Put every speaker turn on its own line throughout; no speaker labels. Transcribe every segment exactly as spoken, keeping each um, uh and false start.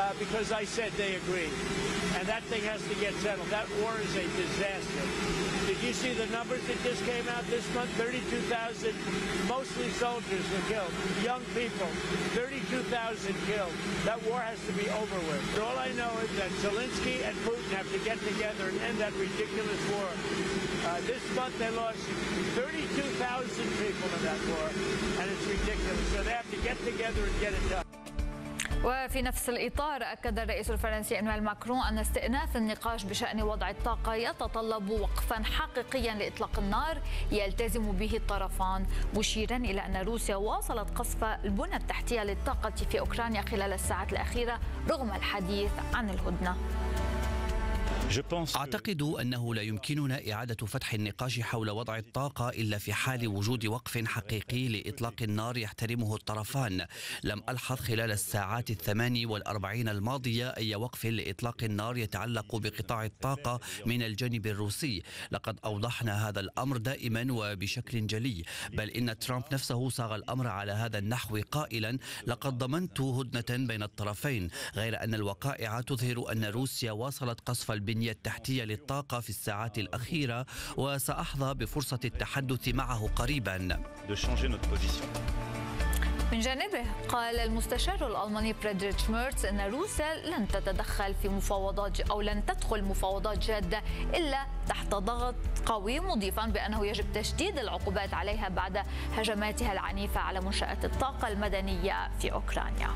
uh, because I said they agreed. And that thing has to get settled. That war is a disaster. Did you see the numbers that just came out this month? thirty-two thousand, mostly soldiers were killed, young people, thirty-two thousand killed. That war has to be over with. But all I know is that Zelensky and Putin have to get together and end that ridiculous war. Uh, this month they lost thirty-two thousand people in that war, and it's ridiculous. So they have to get together and get it done.
وفي نفس الإطار أكد الرئيس الفرنسي إيمانويل ماكرون أن استئناف النقاش بشأن وضع الطاقة يتطلب وقفا حقيقيا لإطلاق النار يلتزم به الطرفان، مشيرا إلى أن روسيا واصلت قصف البنى التحتية للطاقة في أوكرانيا خلال الساعات الأخيرة رغم الحديث عن الهدنة.
أعتقد أنه لا يمكننا إعادة فتح النقاش حول وضع الطاقة إلا في حال وجود وقف حقيقي لإطلاق النار يحترمه الطرفان. لم ألحظ خلال الساعات الثمان والأربعين الماضية أي وقف لإطلاق النار يتعلق بقطاع الطاقة من الجانب الروسي. لقد أوضحنا هذا الأمر دائما وبشكل جلي، بل إن ترامب نفسه صاغ الأمر على هذا النحو قائلا لقد ضمنت هدنة بين الطرفين، غير أن الوقائع تظهر أن روسيا واصلت قصف البنية التحتية للطاقة في الساعات الأخيرة، وسأحظى بفرصة التحدث معه قريبا.
من جانبه قال المستشار الألماني فريدريش ميرتز أن روسيا لن تتدخل في مفاوضات أو لن تدخل مفاوضات جادة إلا تحت ضغط قوي، مضيفا بأنه يجب تشديد العقوبات عليها بعد هجماتها العنيفة على منشآت الطاقة المدنية في أوكرانيا.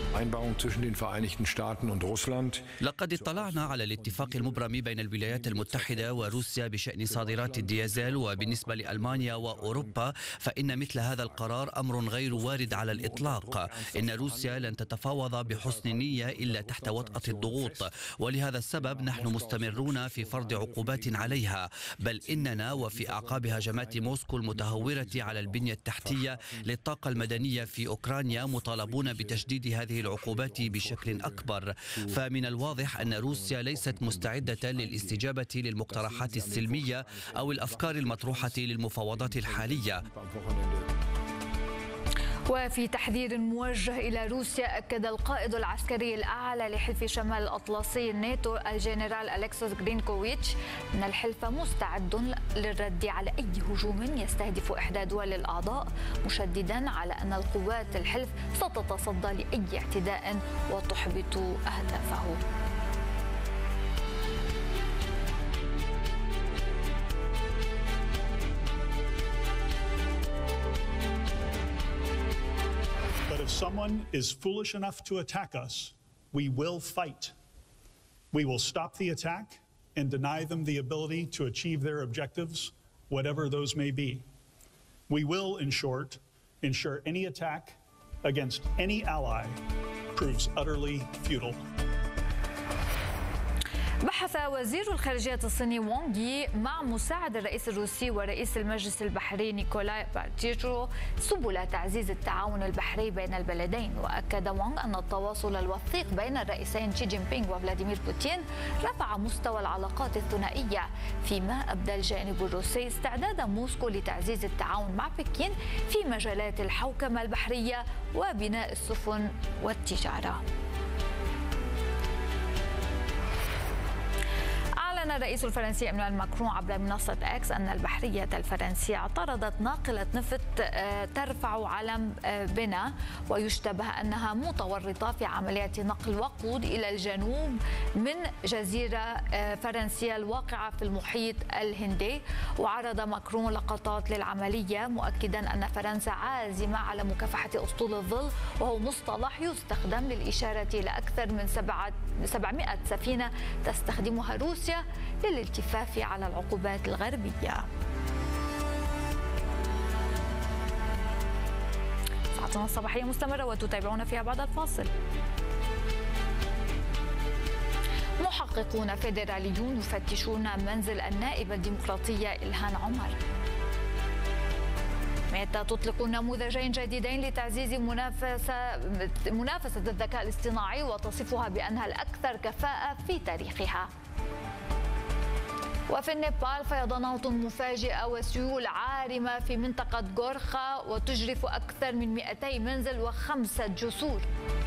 لقد اطلعنا على الاتفاق المبرم بين الولايات المتحدة وروسيا بشأن صادرات الديازل، وبالنسبة لألمانيا وأوروبا فإن مثل هذا القرار أمر غير وارد على الإطلاق. إن روسيا لن تتفاوض بحسن نية إلا تحت وطأة الضغوط، ولهذا السبب نحن مستمرون في فرض عقوبات عليها، بل إننا وفي أعقاب هجمات موسكو المتهورة على البنية التحتية للطاقة المدنية في أوكرانيا مطالبون بتشديد هذه العقوبات بشكل أكبر. فمن الواضح أن روسيا ليست مستعدة للاستجابة للمقترحات السلمية أو الأفكار المطروحة للمفاوضات الحالية.
وفي تحذير موجه إلى روسيا أكد القائد العسكري الأعلى لحلف شمال الأطلسي الناتو الجنرال أليكسوس غرينكوفيتش أن الحلف مستعد للرد على أي هجوم يستهدف إحدى دول الأعضاء، مشددا على أن القوات الحلف ستتصدى لأي اعتداء وتحبط أهدافه.
If someone is foolish enough to attack us, we will fight. We will stop the attack and deny them the ability to achieve their objectives, whatever those may be. We will, in short, ensure any attack against any ally proves utterly futile.
بحث وزير الخارجية الصيني وانغ يي مع مساعد الرئيس الروسي ورئيس المجلس البحري نيكولاي باتيترو سبل تعزيز التعاون البحري بين البلدين. وأكد وانغ أن التواصل الوثيق بين الرئيسين شي جين بينغ وفلاديمير بوتين رفع مستوى العلاقات الثنائية، فيما أبدى الجانب الروسي استعداد موسكو لتعزيز التعاون مع بكين في مجالات الحوكمة البحرية وبناء السفن والتجارة. أعلن الرئيس الفرنسي إيمانويل ماكرون عبر منصة إكس أن البحرية الفرنسية اعترضت ناقلة نفط ترفع علم بنا ويشتبه أنها متورطة في عملية نقل وقود إلى الجنوب من جزيرة فرنسية الواقعة في المحيط الهندي. وعرض ماكرون لقطات للعملية مؤكدا أن فرنسا عازمة على مكافحة أسطول الظل، وهو مصطلح يستخدم للإشارة إلى أكثر من سبعمائة سفينة تستخدمها روسيا للالتفاف على العقوبات الغربية. ساعتنا الصباحية مستمرة وتتابعون فيها بعد الفاصل. محققون فيدراليون يفتشون منزل النائبة الديمقراطية إلهام عمر. ميتا تطلق نموذجين جديدين لتعزيز منافسة منافسة الذكاء الاصطناعي وتصفها بأنها الأكثر كفاءة في تاريخها. وفي النيبال فيضانات مفاجئة وسيول عارمة في منطقة غورخا وتجرف أكثر من مئتي منزل وخمسة جسور.